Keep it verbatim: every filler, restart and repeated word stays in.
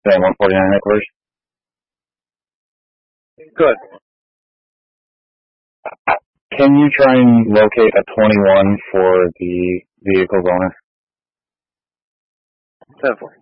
Yeah, one forty-nine headquarters. Good. Can you try and locate a twenty-one for the vehicle bonus? ten four.